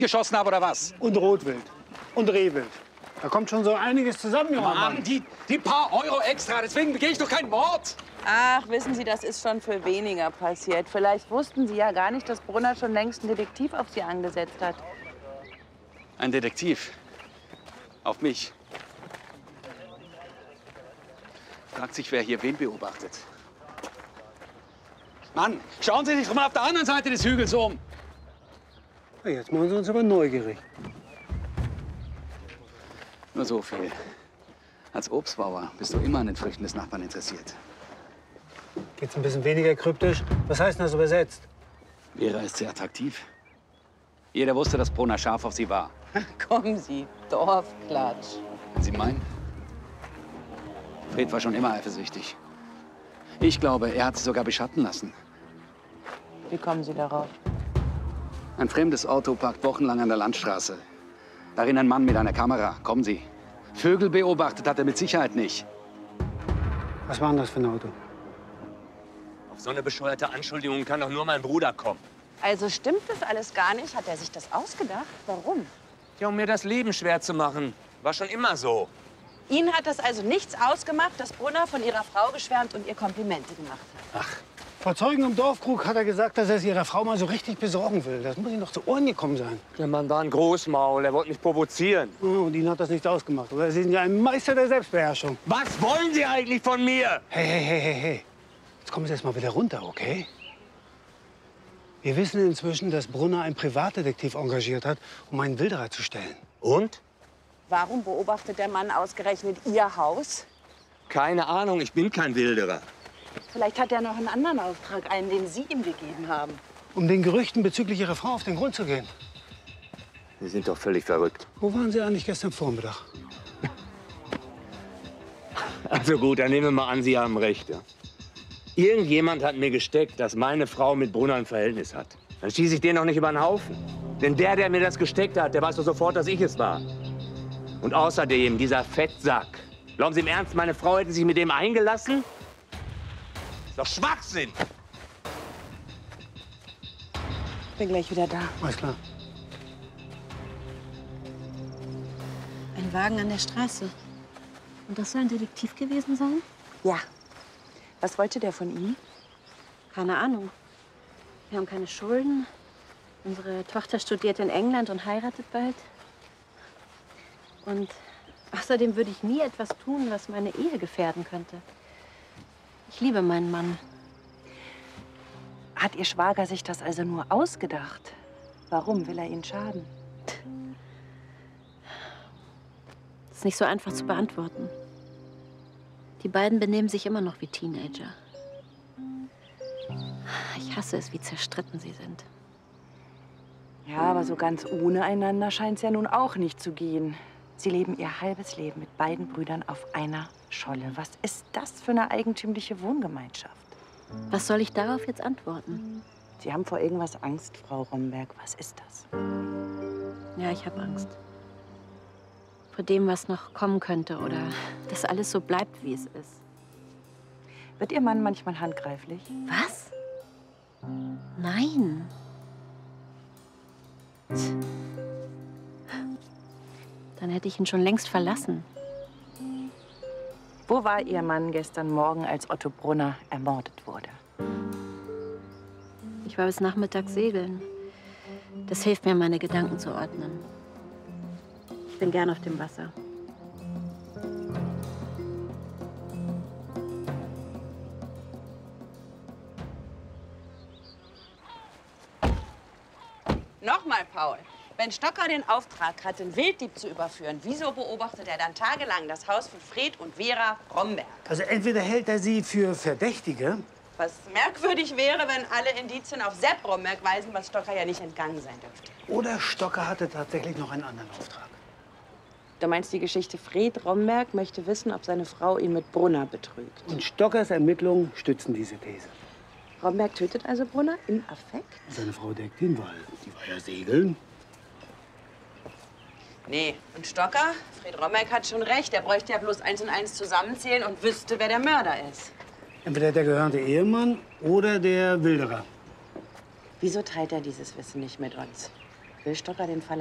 geschossen habe, oder was? Und Rotwild. Und Rehwild. Da kommt schon so einiges zusammen, junger Mann. Mann, die paar Euro extra, deswegen begehe ich doch keinen Mord. Ach, wissen Sie, das ist schon viel weniger passiert. Vielleicht wussten Sie ja gar nicht, dass Brunner schon längst einen Detektiv auf Sie angesetzt hat. Ein Detektiv? Auf mich? Fragt sich, wer hier wen beobachtet. Mann, schauen Sie sich doch mal auf der anderen Seite des Hügels um. Ja, jetzt machen Sie uns aber neugierig. Nur so viel. Als Obstbauer bist du immer an den Früchten des Nachbarn interessiert. Geht's ein bisschen weniger kryptisch? Was heißt denn das übersetzt? Vera ist sehr attraktiv. Jeder wusste, dass Brunner scharf auf sie war. Kommen Sie, Dorfklatsch. Wenn Sie meinen? Fred war schon immer eifersüchtig. Ich glaube, er hat sie sogar beschatten lassen. Wie kommen Sie darauf? Ein fremdes Auto parkt wochenlang an der Landstraße. Darin ein Mann mit einer Kamera. Kommen Sie. Vögel beobachtet hat er mit Sicherheit nicht. Was war denn das für ein Auto? Auf so eine bescheuerte Anschuldigung kann doch nur mein Bruder kommen. Also stimmt das alles gar nicht? Hat er sich das ausgedacht? Warum? Ja, um mir das Leben schwer zu machen. War schon immer so. Ihnen hat das also nichts ausgemacht, dass Brunner von Ihrer Frau geschwärmt und ihr Komplimente gemacht hat? Vor Zeugen im Dorfkrug hat er gesagt, dass er es ihrer Frau mal so richtig besorgen will. Das muss ihm doch zu Ohren gekommen sein. Der Mann war ein Großmaul, er wollte mich provozieren. Oh, und Ihnen hat das nichts ausgemacht, oder? Sie sind ja ein Meister der Selbstbeherrschung. Was wollen Sie eigentlich von mir? Hey. Jetzt kommen Sie erst mal wieder runter, okay? Wir wissen inzwischen, dass Brunner einen Privatdetektiv engagiert hat, um einen Wilderer zu stellen. Und? Warum beobachtet der Mann ausgerechnet Ihr Haus? Keine Ahnung, ich bin kein Wilderer. Vielleicht hat er noch einen anderen Auftrag, einen, den Sie ihm gegeben haben. Um den Gerüchten bezüglich Ihrer Frau auf den Grund zu gehen. Sie sind doch völlig verrückt. Wo waren Sie eigentlich gestern Vormittag? Also gut, dann nehmen wir mal an, Sie haben recht. Ja. Irgendjemand hat mir gesteckt, dass meine Frau mit Brunner ein Verhältnis hat. Dann schieße ich den noch nicht über den Haufen. Denn der mir das gesteckt hat, der weiß doch sofort, dass ich es war. Und außerdem, dieser Fettsack. Glauben Sie im Ernst, meine Frau hätte sich mit dem eingelassen? Ist doch Schwachsinn! Ich bin gleich wieder da. Alles klar. Ein Wagen an der Straße. Und das soll ein Detektiv gewesen sein? Ja. Was wollte der von Ihnen? Keine Ahnung. Wir haben keine Schulden. Unsere Tochter studiert in England und heiratet bald. Und außerdem würde ich nie etwas tun, was meine Ehe gefährden könnte. Ich liebe meinen Mann. Hat Ihr Schwager sich das also nur ausgedacht? Warum will er Ihnen schaden? Das ist nicht so einfach zu beantworten. Die beiden benehmen sich immer noch wie Teenager. Ich hasse es, wie zerstritten sie sind. Ja, aber so ganz ohne einander scheint es ja nun auch nicht zu gehen. Sie leben ihr halbes Leben mit beiden Brüdern auf einer Scholle. Was ist das für eine eigentümliche Wohngemeinschaft? Was soll ich darauf jetzt antworten? Sie haben vor irgendwas Angst, Frau Romberg. Was ist das? Ja, ich habe Angst. Vor dem, was noch kommen könnte oder dass alles so bleibt, wie es ist. Wird Ihr Mann manchmal handgreiflich? Was? Nein. Dann hätte ich ihn schon längst verlassen. Wo war Ihr Mann gestern Morgen, als Otto Brunner ermordet wurde? Ich war bis Nachmittag segeln. Das hilft mir, meine Gedanken zu ordnen. Ich bin gern auf dem Wasser. Nochmal, Paul. Wenn Stocker den Auftrag hat, den Wilddieb zu überführen, wieso beobachtet er dann tagelang das Haus von Fred und Vera Romberg? Also entweder hält er sie für Verdächtige. Was merkwürdig wäre, wenn alle Indizien auf Sepp Romberg weisen, was Stocker ja nicht entgangen sein dürfte. Oder Stocker hatte tatsächlich noch einen anderen Auftrag. Du meinst, die Geschichte Fred Romberg möchte wissen, ob seine Frau ihn mit Brunner betrügt. Und Stockers Ermittlungen stützen diese These. Romberg tötet also Brunner im Affekt? Seine Frau deckt ihn, weil die war ja segeln. Nee, und Stocker? Fred Romberg hat schon recht. Er bräuchte ja bloß 1 und 1 zusammenzählen und wüsste, wer der Mörder ist. Entweder der gehörnte Ehemann oder der Wilderer. Wieso teilt er dieses Wissen nicht mit uns? Will Stocker den Fall